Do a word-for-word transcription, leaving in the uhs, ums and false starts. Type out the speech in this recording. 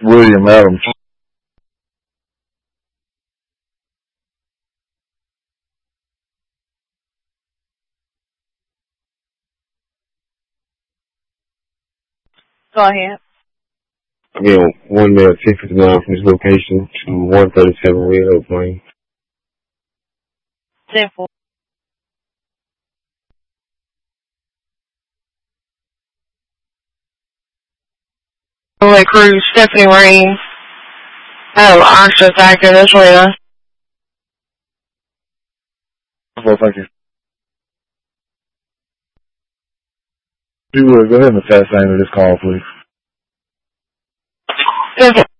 William Adams. Go ahead. Again, one male ten fifty-nine from this location to one thirty-seven Red Oak Lane. ten four. Red Cruz, Stephanie Rain. Oh, Asha Thacker as well. Well, thank you. You would go ahead and pass the name of this call, please. ten four.